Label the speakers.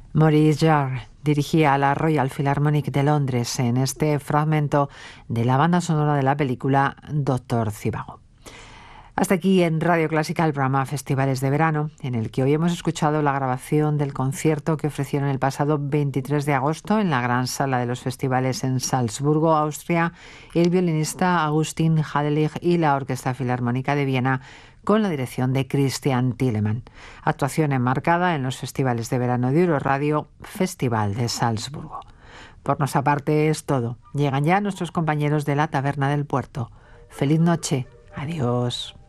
Speaker 1: Maurice Jarre dirigía a la Royal Philharmonic de Londres en este fragmento de la banda sonora de la película Doctor Zhivago. Hasta aquí en Radio Clásica el programa Festivales de Verano, en el que hoy hemos escuchado la grabación del concierto que ofrecieron el pasado 23 de agosto en la gran sala de los festivales en Salzburgo, Austria, el violinista Agustín Hadelich y la Orquesta Filarmónica de Viena, con la dirección de Christian Thielemann. Actuación enmarcada en los Festivales de Verano de Euroradio, Festival de Salzburgo. Por nuestra parte es todo. Llegan ya nuestros compañeros de la Taberna del Puerto. Feliz noche. Adiós.